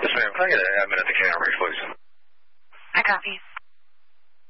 Yes, ma'am. Can I get an admin at the camera?